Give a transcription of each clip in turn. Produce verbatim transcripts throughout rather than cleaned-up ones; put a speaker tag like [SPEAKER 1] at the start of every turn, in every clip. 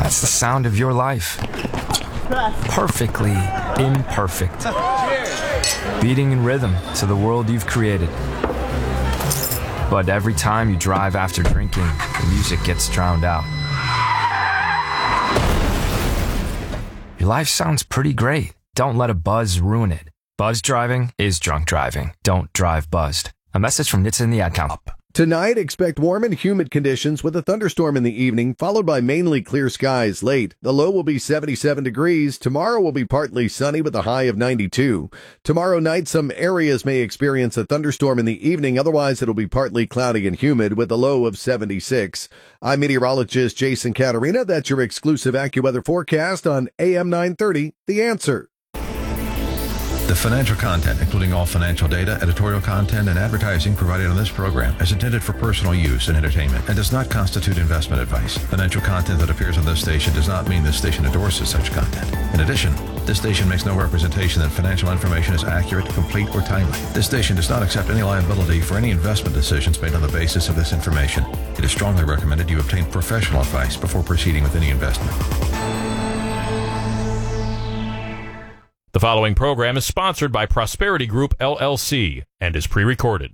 [SPEAKER 1] That's the sound of your life. Perfectly imperfect. Beating in rhythm to the world you've created. But every time you drive after drinking, the music gets drowned out. Your life sounds pretty great. Don't let a buzz ruin it. Buzz driving is drunk driving. Don't drive buzzed. A message from N H T S A and the Ad Council.
[SPEAKER 2] Tonight, expect warm and humid conditions with a thunderstorm in the evening, followed by mainly clear skies late. The low will be seventy-seven degrees. Tomorrow will be partly sunny with a high of ninety-two. Tomorrow night, some areas may experience a thunderstorm in the evening. Otherwise, it'll be partly cloudy and humid with a low of seventy-six. I'm meteorologist Jason Caterina. That's your exclusive AccuWeather forecast on A M nine thirty, The Answer.
[SPEAKER 3] The financial content, including all financial data, editorial content, and advertising provided on this program is intended for personal use and entertainment and does not constitute investment advice. Financial content that appears on this station does not mean this station endorses such content. In addition, this station makes no representation that financial information is accurate, complete, or timely. This station does not accept any liability for any investment decisions made on the basis of this information. It is strongly recommended you obtain professional advice before proceeding with any investment.
[SPEAKER 4] The following program is sponsored by Prosperity Group, L L C, and is pre-recorded.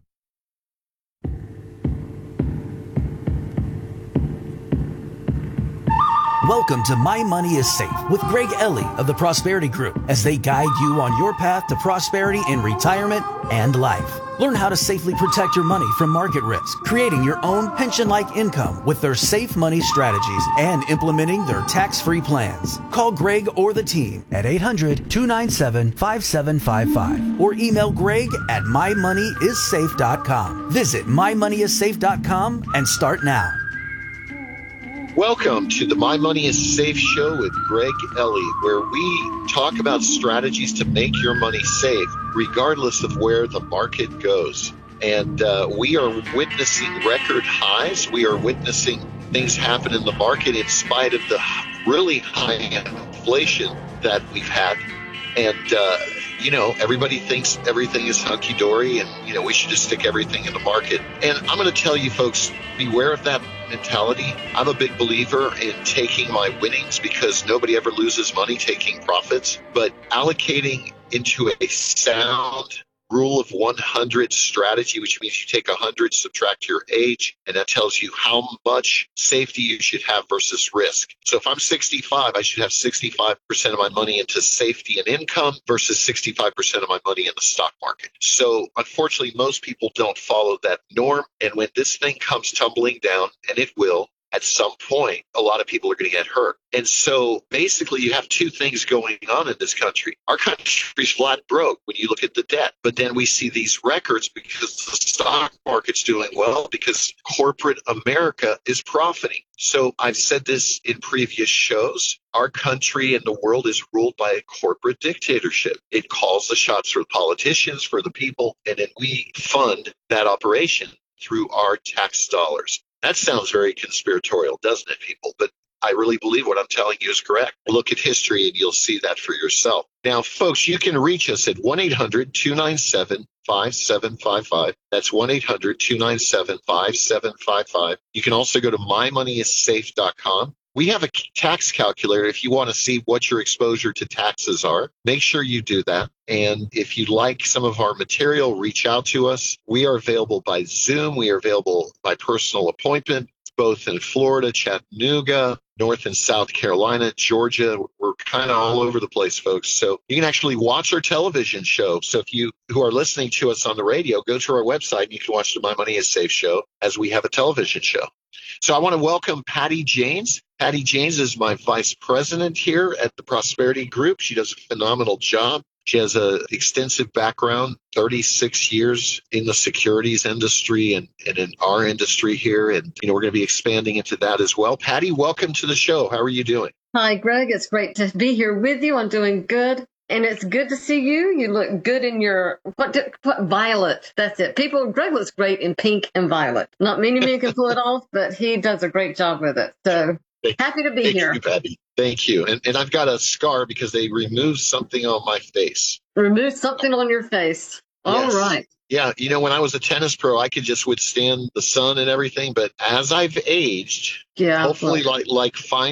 [SPEAKER 5] Welcome to My Money is Safe with Greg Ellie of the Prosperity Group as they guide you on your path to prosperity in retirement and life. Learn how to safely protect your money from market risk, creating your own pension-like income with their safe money strategies and implementing their tax-free plans. Call Greg or the team at eight hundred, two nine seven, five seven five five or email Greg at my money is safe dot com. Visit my money is safe dot com and start now.
[SPEAKER 6] Welcome to the My Money is Safe show with Greg Ellie, where we talk about strategies to make your money safe, regardless of where the market goes. And uh, we are witnessing record highs. We are witnessing things happen in the market in spite of the really high inflation that we've had. And, uh, you know, everybody thinks everything is hunky-dory and, you know, we should just stick everything in the market. And I'm going to tell you folks, beware of that mentality. I'm a big believer in taking my winnings because nobody ever loses money taking profits, but allocating into a sound rule of one hundred strategy, which means you take one hundred, subtract your age, and that tells you how much safety you should have versus risk. So if I'm sixty-five, I should have sixty-five percent of my money into safety and income versus sixty-five percent of my money in the stock market. So unfortunately, most people don't follow that norm. And when this thing comes tumbling down, and it will, at some point, a lot of people are going to get hurt. And so basically you have two things going on in this country. Our country's flat broke when you look at the debt, but then we see these records because the stock market's doing well because corporate America is profiting. So I've said this in previous shows. Our country and the world is ruled by a corporate dictatorship. It calls the shots for the politicians, for the people, and then we fund that operation through our tax dollars. That sounds very conspiratorial, doesn't it, people? But I really believe what I'm telling you is correct. Look at history and you'll see that for yourself. Now, folks, you can reach us at one eight hundred, two nine seven, five seven five five. That's one eight hundred, two nine seven, five seven five five. You can also go to my money is safe dot com. We have a tax calculator if you want to see what your exposure to taxes are. Make sure you do that. And if you like some of our material, reach out to us. We are available by Zoom. We are available by personal appointment, both in Florida, Chattanooga, North and South Carolina, Georgia. We're kind of all over the place, folks. So you can actually watch our television show. So if you who are listening to us on the radio, go to our website and you can watch the My Money is Safe show as we have a television show. So I want to welcome Patty Janes. Patty Janes is my vice president here at the Prosperity Group. She does a phenomenal job. She has an extensive background, thirty-six years in the securities industry and, and in our industry here. And, you know, we're going to be expanding into that as well. Patty, welcome to the show. How are you doing?
[SPEAKER 7] Hi, Greg. It's great to be here with you. I'm doing good. And it's good to see you. You look good in your, what, do, what violet. That's it. People, Greg looks great in pink and violet. Not many men can pull it off, but he does a great job with it. So
[SPEAKER 6] Thank,
[SPEAKER 7] happy to be
[SPEAKER 6] thank
[SPEAKER 7] here.
[SPEAKER 6] You, Patty. Thank you. And, and I've got a scar because they removed something on my face.
[SPEAKER 7] Remove something on your face. All
[SPEAKER 6] yes.
[SPEAKER 7] right.
[SPEAKER 6] Yeah. You know, when I was a tennis pro, I could just withstand the sun and everything. But as I've aged,
[SPEAKER 7] yeah,
[SPEAKER 6] hopefully
[SPEAKER 7] well.
[SPEAKER 6] like, like fine